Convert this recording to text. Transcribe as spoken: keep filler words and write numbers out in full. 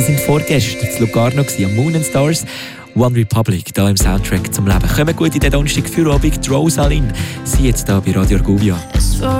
Sie sind vorgestern zu Locarno am Moon and Stars. One Republic, hier im Soundtrack zum Leben. Kommen gut in den Donnerstag für Abend, Rosaline. Sie jetzt hier bei Radio Argovia.